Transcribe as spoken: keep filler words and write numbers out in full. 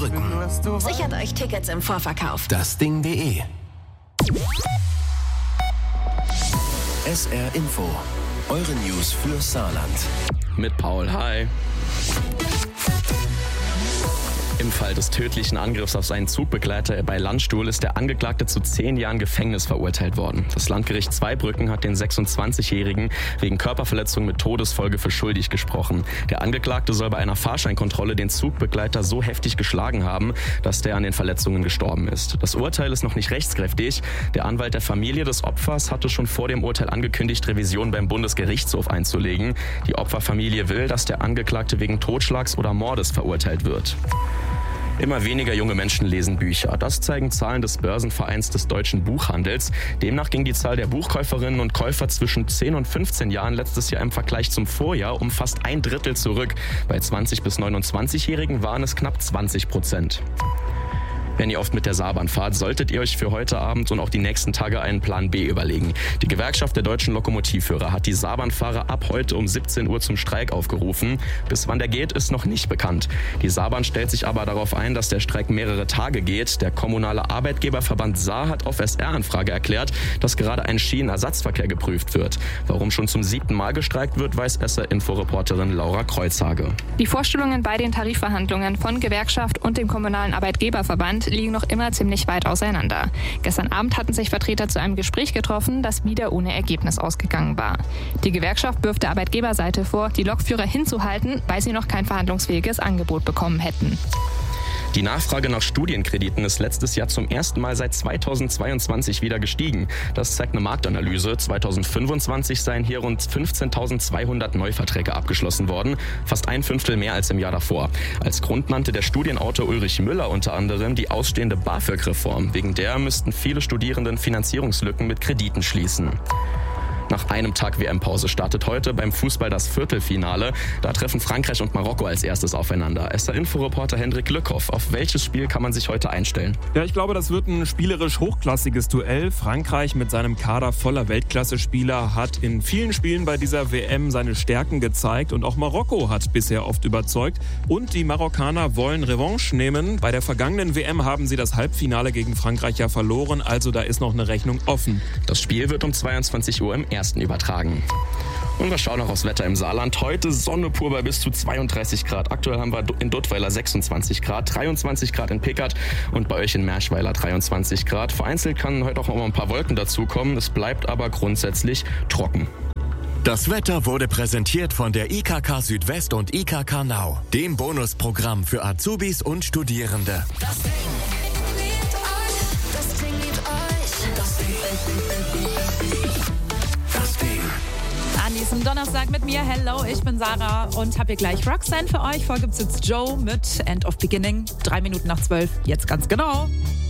Rücken. Sichert euch Tickets im Vorverkauf. das Ding punkt de. S R Info. Eure News für Saarland. Mit Paul, hi. Im Fall des tödlichen Angriffs auf seinen Zugbegleiter bei Landstuhl ist der Angeklagte zu zehn Jahren Gefängnis verurteilt worden. Das Landgericht Zweibrücken hat den sechsundzwanzigjährigen wegen Körperverletzung mit Todesfolge für schuldig gesprochen. Der Angeklagte soll bei einer Fahrscheinkontrolle den Zugbegleiter so heftig geschlagen haben, dass der an den Verletzungen gestorben ist. Das Urteil ist noch nicht rechtskräftig. Der Anwalt der Familie des Opfers hatte schon vor dem Urteil angekündigt, Revision beim Bundesgerichtshof einzulegen. Die Opferfamilie will, dass der Angeklagte wegen Totschlags oder Mordes verurteilt wird. Immer weniger junge Menschen lesen Bücher. Das zeigen Zahlen des Börsenvereins des deutschen Buchhandels. Demnach ging die Zahl der Buchkäuferinnen und Käufer zwischen zehn und fünfzehn Jahren letztes Jahr im Vergleich zum Vorjahr um fast ein Drittel zurück. Bei zwanzig- bis neunundzwanzigjährigen waren es knapp zwanzig Prozent. Wenn ihr oft mit der Saarbahn fahrt, solltet ihr euch für heute Abend und auch die nächsten Tage einen Plan B überlegen. Die Gewerkschaft der deutschen Lokomotivführer hat die Saarbahnfahrer ab heute um siebzehn Uhr zum Streik aufgerufen. Bis wann der geht, ist noch nicht bekannt. Die Saarbahn stellt sich aber darauf ein, dass der Streik mehrere Tage geht. Der kommunale Arbeitgeberverband Saar hat auf S R-Anfrage erklärt, dass gerade ein Schienenersatzverkehr geprüft wird. Warum schon zum siebten Mal gestreikt wird, weiß S R-Info-Reporterin Laura Kreuzhage. Die Vorstellungen bei den Tarifverhandlungen von Gewerkschaft und dem kommunalen Arbeitgeberverband liegen noch immer ziemlich weit auseinander. Gestern Abend hatten sich Vertreter zu einem Gespräch getroffen, das wieder ohne Ergebnis ausgegangen war. Die Gewerkschaft wirft der Arbeitgeberseite vor, die Lokführer hinzuhalten, weil sie noch kein verhandlungsfähiges Angebot bekommen hätten. Die Nachfrage nach Studienkrediten ist letztes Jahr zum ersten Mal seit zweitausendzweiundzwanzig wieder gestiegen. Das zeigt eine Marktanalyse. zweitausendfünfundzwanzig seien hier rund fünfzehntausendzweihundert Neuverträge abgeschlossen worden, fast ein Fünftel mehr als im Jahr davor. Als Grund nannte der Studienautor Ulrich Müller unter anderem die ausstehende BAföG-Reform. Wegen der müssten viele Studierenden Finanzierungslücken mit Krediten schließen. Nach einem Tag W M-Pause startet heute beim Fußball das Viertelfinale. Da treffen Frankreich und Marokko als erstes aufeinander. S R-Info-Reporter Hendrik Lückhoff. Auf welches Spiel kann man sich heute einstellen? Ja, ich glaube, das wird ein spielerisch hochklassiges Duell. Frankreich mit seinem Kader voller Weltklasse-Spieler hat in vielen Spielen bei dieser W M seine Stärken gezeigt. Und auch Marokko hat bisher oft überzeugt. Und die Marokkaner wollen Revanche nehmen. Bei der vergangenen W M haben sie das Halbfinale gegen Frankreich ja verloren. Also da ist noch eine Rechnung offen. Das Spiel wird um zweiundzwanzig Uhr im ersten übertragen. Und wir schauen noch aufs Wetter im Saarland. Heute Sonne pur bei bis zu zweiunddreißig Grad. Aktuell haben wir in Duttweiler sechsundzwanzig Grad, dreiundzwanzig Grad in Pickert und bei euch in Merschweiler dreiundzwanzig Grad. Vereinzelt kann heute auch noch mal ein paar Wolken dazukommen. Es bleibt aber grundsätzlich trocken. Das Wetter wurde präsentiert von der I K K Südwest und I K K Now, dem Bonusprogramm für Azubis und Studierende. Das Ding liebt euch. Das Ding liebt euch. Das Ding. Das Ding. An diesem Donnerstag mit mir. Hello, ich bin Sarah und habe hier gleich Roxanne für euch. Vor gibt's jetzt Joe mit End of Beginning. Drei Minuten nach zwölf. Jetzt ganz genau.